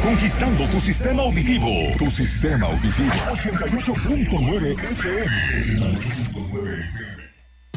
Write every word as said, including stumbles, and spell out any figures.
Conquistando tu sistema auditivo. Tu sistema auditivo. ochenta y ocho punto nueve F M. ochenta y ocho punto nueve F M.